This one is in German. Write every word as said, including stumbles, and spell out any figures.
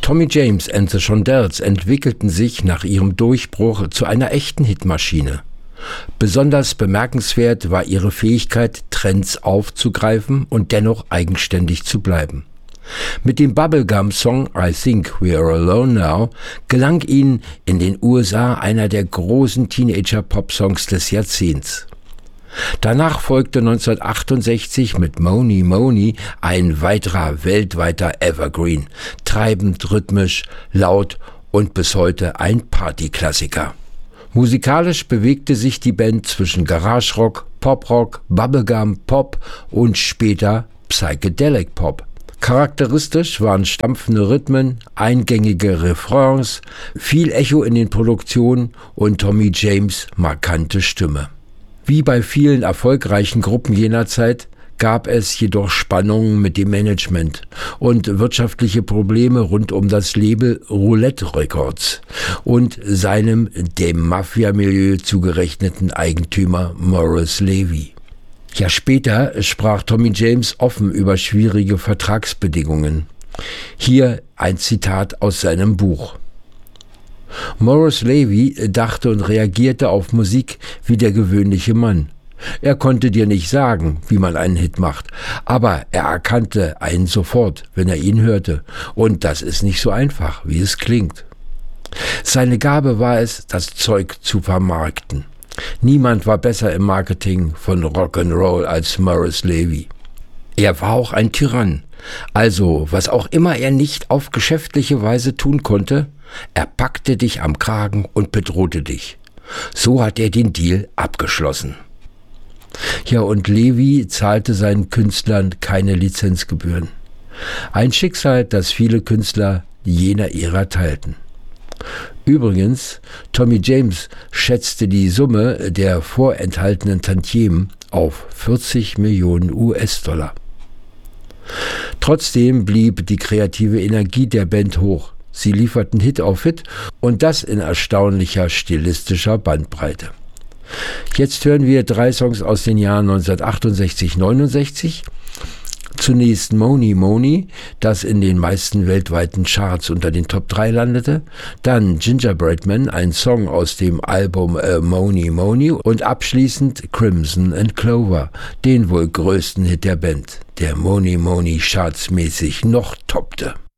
Tommy James and the Shondells entwickelten sich nach ihrem Durchbruch zu einer echten Hitmaschine. Besonders bemerkenswert war ihre Fähigkeit, Trends aufzugreifen und dennoch eigenständig zu bleiben. Mit dem Bubblegum-Song I Think We're Alone Now gelang ihnen in den U S A einer der großen Teenager-Pop-Songs des Jahrzehnts. Danach folgte neunzehnhundertachtundsechzig mit Money Money ein weiterer weltweiter Evergreen, treibend, rhythmisch, laut und bis heute ein Partyklassiker. Musikalisch bewegte sich die Band zwischen Garage-Rock, Pop-Rock, Bubblegum, Pop und später Psychedelic Pop. Charakteristisch waren stampfende Rhythmen, eingängige Refrains, viel Echo in den Produktionen und Tommy James' markante Stimme. Wie bei vielen erfolgreichen Gruppen jener Zeit gab es jedoch Spannungen mit dem Management und wirtschaftliche Probleme rund um das Label Roulette Records und seinem dem Mafia-Milieu zugerechneten Eigentümer Morris Levy. Jahr später sprach Tommy James offen über schwierige Vertragsbedingungen. Hier ein Zitat aus seinem Buch. Morris Levy dachte und reagierte auf Musik wie der gewöhnliche Mann. Er konnte dir nicht sagen, wie man einen Hit macht, aber er erkannte einen sofort, wenn er ihn hörte. Und das ist nicht so einfach, wie es klingt. Seine Gabe war es, das Zeug zu vermarkten. Niemand war besser im Marketing von Rock'n'Roll als Morris Levy. Er war auch ein Tyrann. Also, was auch immer er nicht auf geschäftliche Weise tun konnte, er packte dich am Kragen und bedrohte dich. So hat er den Deal abgeschlossen. Ja, und Levy zahlte seinen Künstlern keine Lizenzgebühren. Ein Schicksal, das viele Künstler jener Ära teilten. Übrigens, Tommy James schätzte die Summe der vorenthaltenen Tantiemen auf vierzig Millionen U S-Dollar. Trotzdem blieb die kreative Energie der Band hoch. Sie lieferten Hit auf Hit und das in erstaunlicher stilistischer Bandbreite. Jetzt hören wir drei Songs aus den Jahren neunzehnhundertachtundsechzig neunundsechzig. Zunächst Money Money, das in den meisten weltweiten Charts unter den Top drei landete. Dann Gingerbread Man, ein Song aus dem Album äh, Money Money. Und abschließend Crimson and Clover, den wohl größten Hit der Band, der Money Money chartsmäßig noch toppte.